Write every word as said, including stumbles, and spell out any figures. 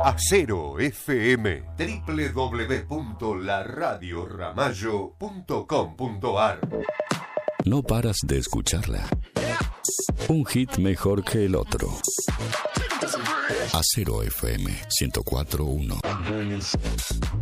Acero F M, doble u doble u doble u punto la radio ramallo punto com punto a r. No paras de escucharla. Un hit mejor que el otro. Acero F M ciento cuatro punto uno.